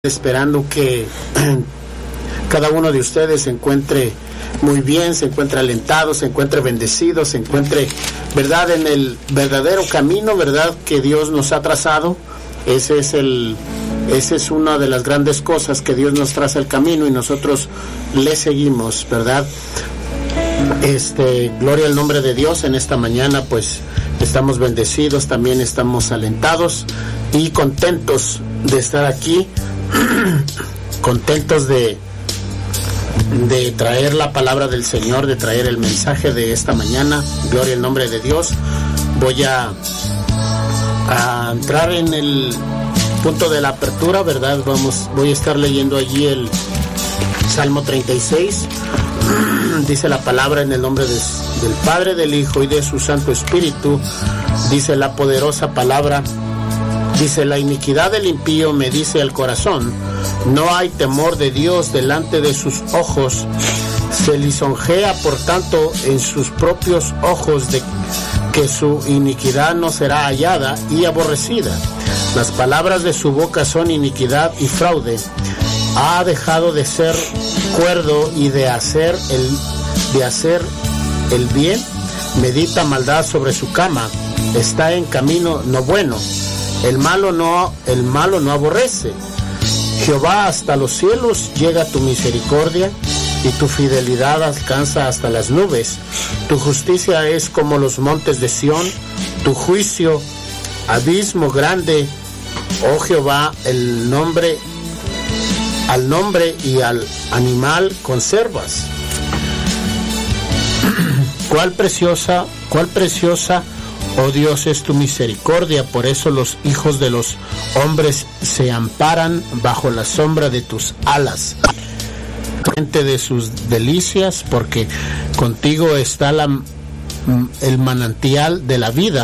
Esperando que cada uno de ustedes se encuentre muy bien, se encuentre alentado, se encuentre bendecido, se encuentre, ¿verdad?, en el verdadero camino, ¿verdad?, que Dios nos ha trazado. Esa es una de las grandes cosas, que Dios nos traza el camino y nosotros le seguimos, ¿verdad? Gloria al nombre de Dios. En esta mañana pues estamos bendecidos, también estamos alentados y contentos de estar aquí, contentos de traer la palabra del Señor, de traer el mensaje de esta mañana. Gloria al nombre de Dios. Voy a entrar en el punto de la apertura, ¿verdad? Voy a estar leyendo allí el Salmo 36. Dice la palabra: en el nombre del Padre, del Hijo y de su Santo Espíritu. Dice la poderosa palabra. Dice: la iniquidad del impío me dice el corazón, no hay temor de Dios delante de sus ojos. Se lisonjea por tanto en sus propios ojos de que su iniquidad no será hallada y aborrecida. Las palabras de su boca son iniquidad y fraude. Ha dejado de ser cuerdo y de hacer el bien. Medita maldad sobre su cama. Está en camino no bueno. El malo no aborrece. Jehová, hasta los cielos llega tu misericordia, y tu fidelidad alcanza hasta las nubes. Tu justicia es como los montes de Sión, tu juicio abismo grande. Oh Jehová, al nombre y al animal conservas. Cuál preciosa, oh Dios, es tu misericordia. Por eso los hijos de los hombres se amparan bajo la sombra de tus alas. De sus delicias, porque contigo está el manantial de la vida.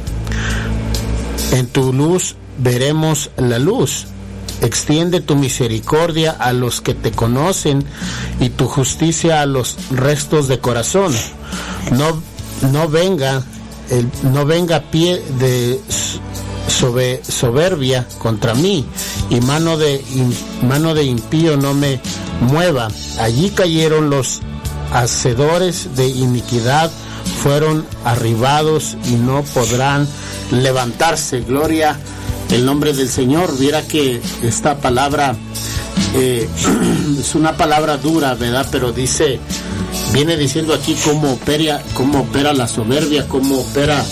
En tu luz veremos la luz. Extiende tu misericordia a los que te conocen y tu justicia a los restos de corazón. No venga pie de soberbia contra mí, y mano de impío no me mueva. Allí cayeron los hacedores de iniquidad, fueron arribados y no podrán levantarse. Gloria el nombre del Señor. Viera que esta palabra es una palabra dura, ¿verdad? Pero viene diciendo aquí cómo opera la soberbia, cómo opera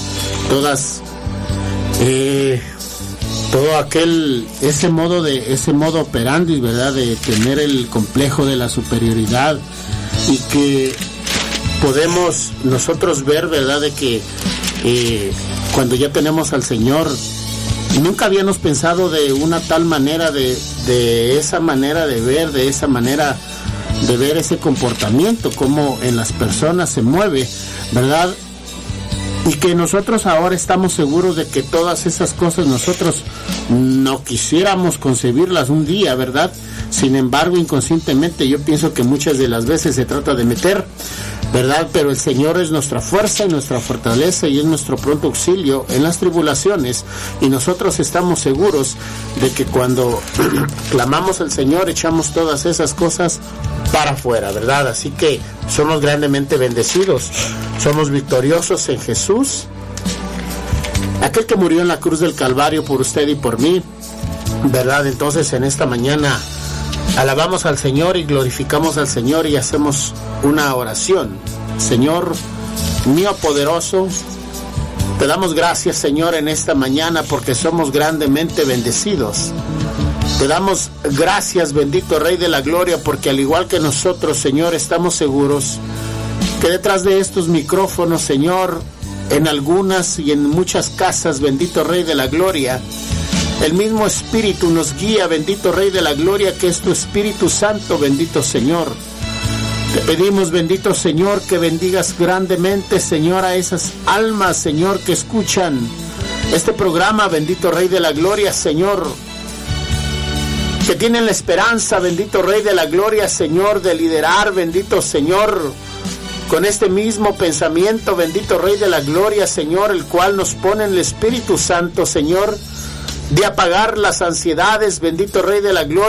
todo ese modo operandi, ¿verdad? De tener el complejo de la superioridad, y que podemos nosotros ver, ¿verdad? De que cuando ya tenemos al Señor, nunca habíamos pensado de una tal manera, de esa manera de ver, de esa manera de ver ese comportamiento, cómo en las personas se mueve, ¿verdad? Y que nosotros ahora estamos seguros de que todas esas cosas nosotros no quisiéramos concebirlas un día, ¿verdad? Sin embargo, inconscientemente yo pienso que muchas de las veces se trata de meter, ¿verdad? Pero el Señor es nuestra fuerza y nuestra fortaleza, y es nuestro pronto auxilio en las tribulaciones, y nosotros estamos seguros de que cuando clamamos al Señor echamos todas esas cosas para afuera, ¿verdad? Así que somos grandemente bendecidos, somos victoriosos en Jesús, aquel que murió en la cruz del Calvario por usted y por mí, ¿verdad? Entonces en esta mañana alabamos al Señor y glorificamos al Señor y hacemos una oración. Señor mío poderoso, te damos gracias, Señor, en esta mañana, porque somos grandemente bendecidos. Te damos gracias, bendito Rey de la Gloria, porque al igual que nosotros, Señor, estamos seguros que detrás de estos micrófonos, Señor, en algunas y en muchas casas, bendito Rey de la Gloria, el mismo Espíritu nos guía, bendito Rey de la Gloria, que es tu Espíritu Santo, bendito Señor. Te pedimos, bendito Señor, que bendigas grandemente, Señor, a esas almas, Señor, que escuchan este programa, bendito Rey de la Gloria, Señor, que tienen la esperanza, bendito Rey de la Gloria, Señor, de liderar, bendito Señor, con este mismo pensamiento, bendito Rey de la Gloria, Señor, el cual nos pone en el Espíritu Santo, Señor, de apagar las ansiedades, bendito Rey de la Gloria.